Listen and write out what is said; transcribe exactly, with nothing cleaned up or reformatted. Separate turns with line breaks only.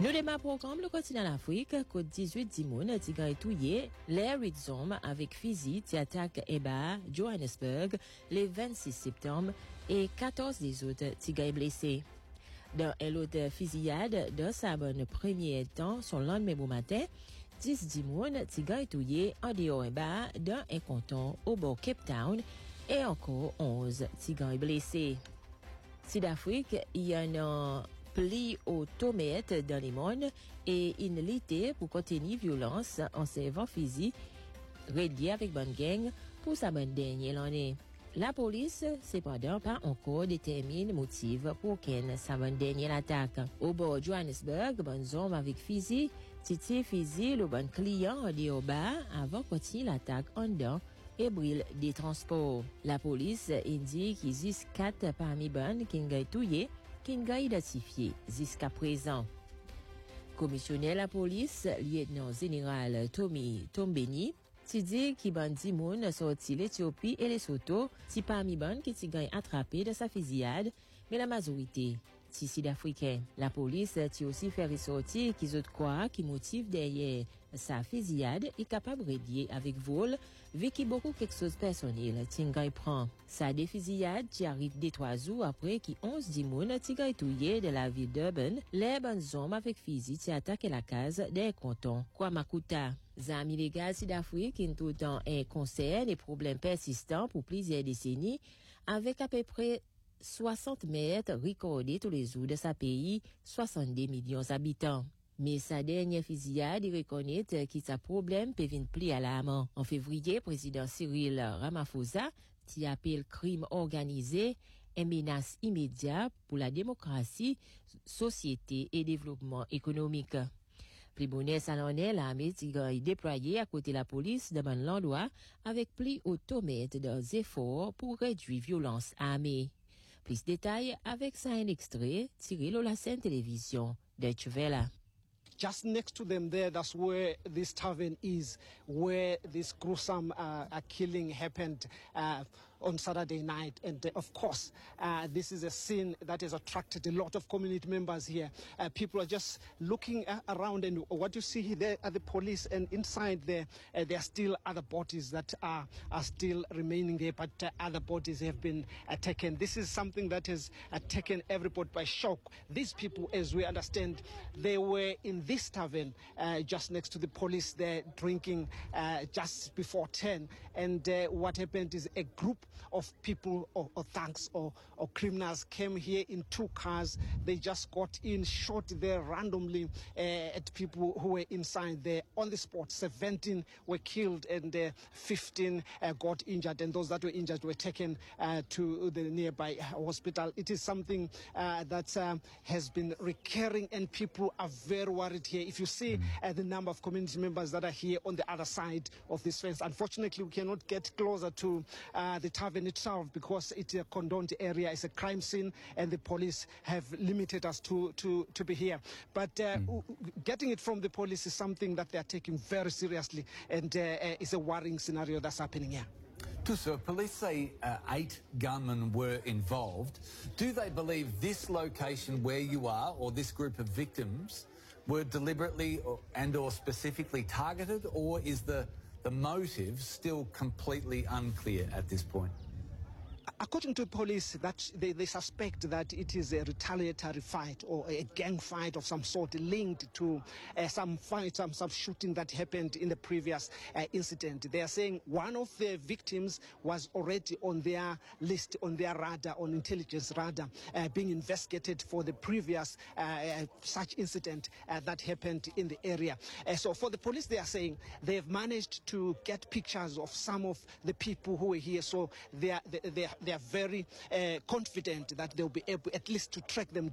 Nous démarrons programme le continent l'Afrique, côte dix-huit Dimoun, Tigan et Touye, les Ritzom avec Fizi, qui attaque Eba, Johannesburg, le vingt-six septembre, et quatorze des autres Tigan blessés. Dans l'autre fusillade, dans sa bonne premier temps, son lendemain bon matin, dix Dimoun, Tigan et Touye, en dehors Eba, dans un canton au bord Cape Town, et encore onze Tigan blessés. Sud-Afrique, il y en a pli au tomate dans les mondes et une lutte pour contenir violence en servant physique relié avec bonne gang pour sa bonne dernière l'année. La police, cependant, pas encore détermine motif pour qu'elle sa bonne dernière attaque. Au bord Johannesburg, bonne zone avec physique, titi physique, le bon client dit au bas avant continuer l'attaque en dedans et brûle des transports. La police indique qu'il existe quatre parmi bonnes qui ont tué qui n'a identifié jusqu'à présent. Commissionnaire la police, lieutenant général Tommy Tombeni, ti dit qui bandi moun sorti l'Éthiopie et Lesotho, ti parmi ban qui ti gagne attrapé de sa fusillade, mais la majorité ti sud-africain. La police ti aussi fait ressortir qu'ils autres quoi qui motive derrière sa fusillade est capable de relier avec vol, vu qu'il beaucoup quelque chose personnel ti gagne prend. Sa défusillade qui arrive des trois jours après qui onze dimoun ti gagne touye de la ville d'Urban, les bonnes hommes avec fusil ti attaqué la case des cantons Kwamakuta. Zami légal Sud-Afrique qui tout le temps un concert des problèmes persistants pour plusieurs décennies avec à peu près soixante mètres recordés tous les jours de sa pays, soixante-deux millions d'habitants. Mais sa dernière fusillade, il reconnaît que sa problème peut venir plus à la main. En février, président Cyril Ramaphosa, qui appelle crime organisé, une menace immédiate pour la démocratie, société et développement économique. Plus bonnet salonné, l'armée est déployée à côté de la police de l'endroit avec plus automate des efforts pour réduire violence armée. Plus de détails avec ça un extrait tiré de la scène télévision Deutsche Welle.
Just next to them there, that's where this tavern is, where this gruesome uh, uh, killing happened uh, on Saturday night. And uh, of course, uh, this is a scene that has attracted a lot of community members here. Uh, people are just looking uh, around, and what you see there are the police, and inside there, uh, there are still other bodies that are, are still remaining there, but uh, other bodies have been uh, taken. This is something that has uh, taken everybody by shock. These people, as we understand, they were in this tavern uh, just next to the police there drinking uh, just before ten, and uh, what happened is a group of people or, or thugs or, or criminals came here in two cars. They just got in, shot there randomly uh, at people who were inside there on the spot. seventeen were killed and uh, fifteen uh, got injured, and those that were injured were taken uh, to the nearby hospital. It is something uh, that um, has been recurring, and people are very worried here. If you see uh, the number of community members that are here on the other side of this fence, unfortunately we cannot get closer to uh, the tavern itself because it's a condoned area, it's a crime scene, and the police have limited us to, to, to be here. But uh, mm. getting it from the police is something that they are taking very seriously, and uh, uh, it's a worrying scenario that's happening here.
Tusa, police say uh, eight gunmen were involved. Do they believe this location where you are, or this group of victims, were deliberately or, and or specifically targeted, or is the, the motive still completely unclear at this point?
According to police, that they, they suspect that it is a retaliatory fight or a gang fight of some sort linked to uh, some fight, some, some shooting that happened in the previous uh, incident. They are saying one of the victims was already on their list, on their radar, on intelligence radar, uh, being investigated for the previous uh, uh, such incident uh, that happened in the area. Uh, so for the police, they are saying they have managed to get pictures of some of the people who were here. So they are, they, they are, they are very uh, confident that they'll be able at least to track them